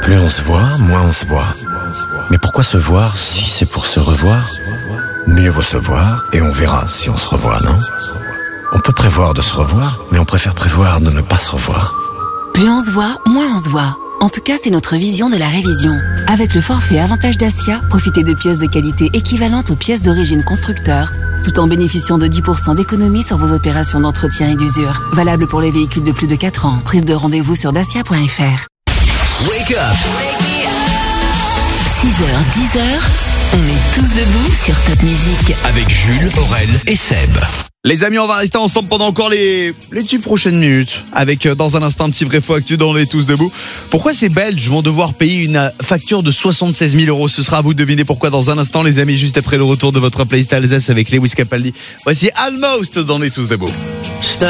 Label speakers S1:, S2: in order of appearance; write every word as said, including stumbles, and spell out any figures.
S1: Plus on se voit, moins on se voit. Mais pourquoi se voir si c'est pour se revoir ? Mieux vaut se voir et on verra si on se revoit, non ? On peut prévoir de se revoir, mais on préfère prévoir de ne pas se revoir.
S2: Plus on se voit, moins on se voit. En tout cas, c'est notre vision de la révision. Avec le forfait Avantage Dacia, profitez de pièces de qualité équivalentes aux pièces d'origine constructeur, tout en bénéficiant de dix pour cent d'économie sur vos opérations d'entretien et d'usure. Valable pour les véhicules de plus de quatre ans. Prise de rendez-vous sur dacia point f r.
S3: Wake up!
S2: six heures, dix heures, on est tous debout sur Top Music.
S3: Avec Jules, Aurel et Seb.
S4: Les amis, on va rester ensemble pendant encore les, les dix prochaines minutes. Avec, euh, dans un instant, un petit vrai faux actu dans les tous debout. Pourquoi ces Belges vont devoir payer une facture de soixante-seize mille euros? Ce sera à vous de deviner pourquoi dans un instant, les amis, juste après le retour de votre playlist Alsace avec Lewis Capaldi. Voici Almost dans les tous debout.